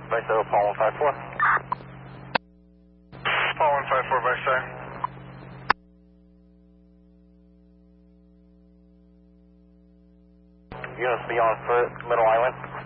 Vice Paul 154. Paul 154, Vice. Units beyond foot, Middle Island.